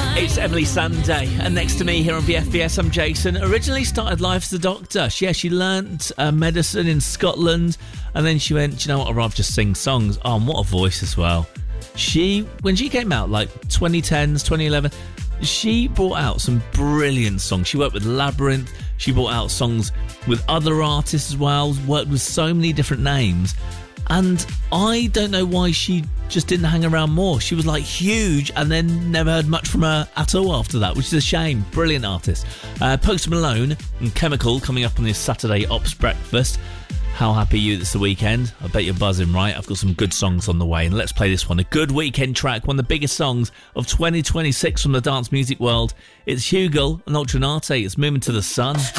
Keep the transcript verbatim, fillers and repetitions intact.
It's Emily Sunday, and next to me here on B F B S, I'm Jason. Originally started life as a doctor. She, yeah, she learnt uh, medicine in Scotland, and then she went, you know what, I'd rather just sing songs. Oh, and what a voice as well. She, when she came out, like twenty tens, twenty eleven, she brought out some brilliant songs. She worked with Labyrinth. She brought out songs with other artists as well, worked with so many different names. And I don't know why she just didn't hang around more. She was like huge and then never heard much from her at all after that, which is a shame. Brilliant artist. Uh, Post Malone and Chemical coming up on this Saturday Ops Breakfast. How happy are you it's the weekend? I bet you're buzzing, right? I've got some good songs on the way, and let's play this one. A good weekend track, one of the biggest songs of twenty twenty-six from the dance music world. It's Hugel and Ultranate. It's Moving to the Sun.